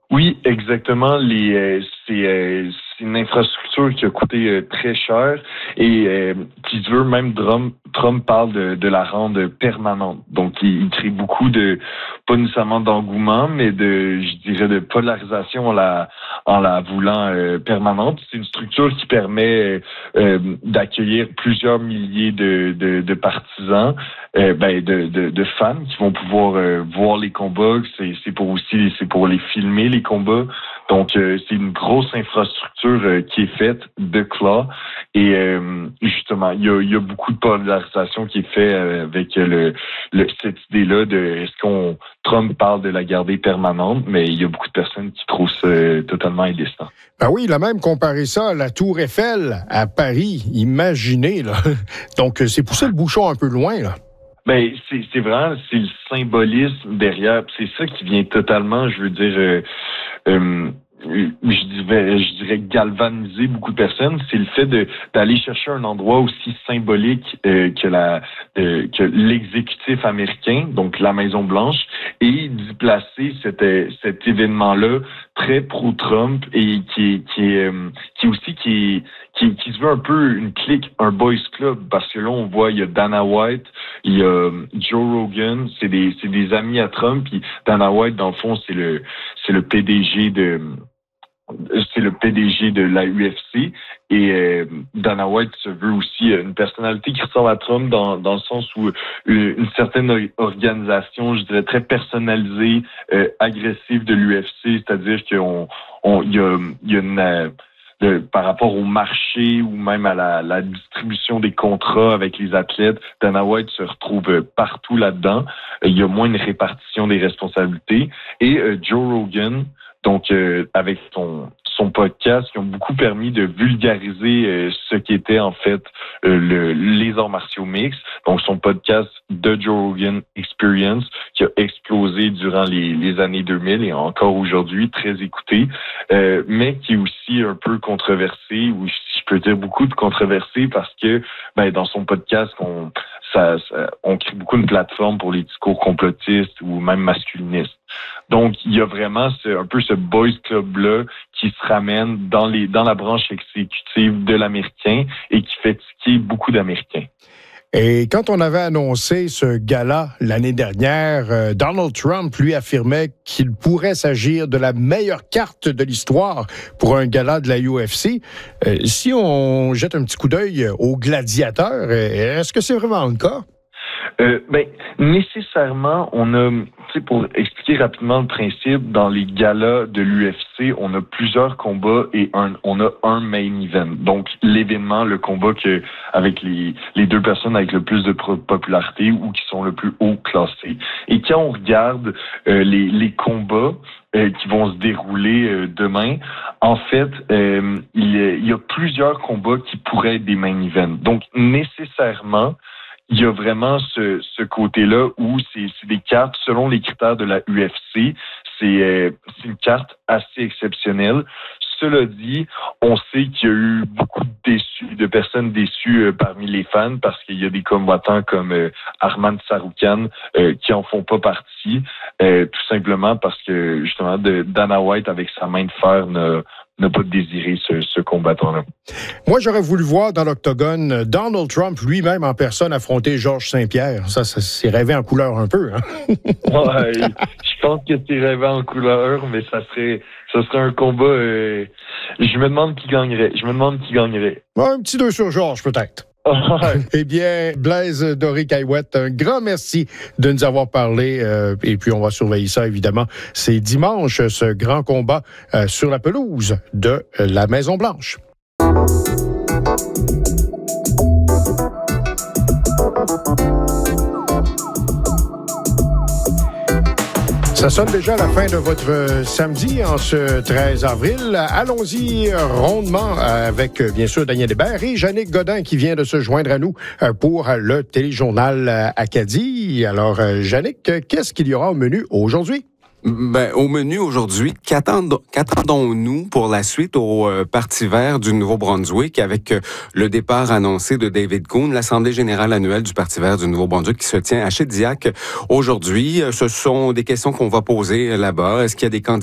Oui, exactement. C'est une infrastructure qui a coûté très cher et qui se veut même Trump parle de la rendre permanente. Donc, il crée beaucoup pas nécessairement d'engouement, mais je dirais, de polarisation en la voulant permanente. C'est une structure qui permet d'accueillir plusieurs milliers de partisans, de fans qui vont pouvoir voir les combats. C'est pour les filmer les combats. Donc, c'est une grosse infrastructure qui est faite de Claw. Et justement, il y a beaucoup de polarisation qui est faite avec cette idée-là de Trump parle de la garder permanente, mais il y a beaucoup de personnes qui trouvent ça totalement indécent. Ben oui, il a même comparé ça à la Tour Eiffel à Paris. Imaginez, là. Donc, c'est poussé le bouchon un peu loin, là. Ben, c'est vraiment, c'est le symbolisme derrière. C'est ça qui vient totalement, je veux dire, je dirais galvaniser beaucoup de personnes. C'est le fait d'aller chercher un endroit aussi symbolique que l'exécutif américain, donc la Maison-Blanche, et d'y placer cet événement-là très pro-Trump et qui se veut un peu une clique, un boys club, parce que là on voit il y a Dana White, il y a Joe Rogan, c'est des amis à Trump, puis Dana White dans le fond c'est le PDG de la UFC et Dana White se veut aussi une personnalité qui ressemble à Trump dans le sens où une certaine organisation, je dirais très personnalisée, agressive de l'UFC, c'est-à-dire qu'il y a une par rapport au marché ou même à la distribution des contrats avec les athlètes, Dana White se retrouve partout là-dedans. Il y a moins une répartition des responsabilités. Et Joe Rogan, donc avec son podcast, qui ont beaucoup permis de vulgariser ce qu'était en fait les arts martiaux mixtes. Donc son podcast The Joe Rogan Experience, qui a explosé durant les années 2000 et encore aujourd'hui très écouté, mais qui est aussi un peu controversé, ou si je peux dire beaucoup de controversé, parce que dans son podcast on crée beaucoup une plateforme pour les discours complotistes ou même masculinistes. Donc, il y a vraiment un peu ce boys club-là qui se ramène dans la branche exécutive de l'Américain et qui fait tiquer beaucoup d'Américains. Et quand on avait annoncé ce gala l'année dernière, Donald Trump, lui, affirmait qu'il pourrait s'agir de la meilleure carte de l'histoire pour un gala de la UFC. Si on jette un petit coup d'œil aux gladiateurs, est-ce que c'est vraiment le cas? Nécessairement, on a, pour expliquer rapidement le principe, dans les galas de l'UFC, on a plusieurs combats et on a un main event. Donc, l'événement, le combat avec les deux personnes avec le plus de popularité ou qui sont le plus haut classés. Et quand on regarde les combats qui vont se dérouler demain, en fait, il y a plusieurs combats qui pourraient être des main events. Donc, nécessairement, il y a vraiment ce côté-là où c'est des cartes, selon les critères de la UFC, c'est une carte assez exceptionnelle. Cela dit, on sait qu'il y a eu beaucoup de personnes déçues parmi les fans parce qu'il y a des combattants comme Arman Tsarukyan qui en font pas partie, tout simplement parce que justement Dana White avec sa main de fer n'a pas désiré ce combattant-là. Moi, j'aurais voulu voir dans l'octogone Donald Trump lui-même en personne affronter Georges Saint-Pierre. Ça c'est rêvé en couleur un peu, hein? Ouais, je pense que c'est rêvé en couleur, mais ça serait un combat. Je me demande qui gagnerait. Ouais, un petit 2 sur Georges, peut-être. Eh bien, Blaise Doré-Caillouette, un grand merci de nous avoir parlé. Et puis, on va surveiller ça, évidemment. C'est dimanche, ce grand combat sur la pelouse de la Maison-Blanche. Ça sonne déjà la fin de votre samedi en ce 13 avril. Allons-y rondement avec, bien sûr, Daniel Hébert et Jannick Godin qui vient de se joindre à nous pour le téléjournal Acadie. Alors, Jannick, qu'est-ce qu'il y aura au menu aujourd'hui? Au menu aujourd'hui, qu'attendons-nous pour la suite au Parti vert du Nouveau-Brunswick avec le départ annoncé de David Coon, l'Assemblée générale annuelle du Parti vert du Nouveau-Brunswick qui se tient à Shediac aujourd'hui. Ce sont des questions qu'on va poser là-bas. Est-ce qu'il y a des candidats